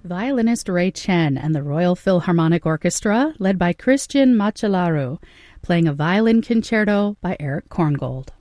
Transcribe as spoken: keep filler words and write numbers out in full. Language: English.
Violinist Ray Chen and the Royal Philharmonic Orchestra, led by Christian Macellaro, playing a violin concerto by Erich Korngold.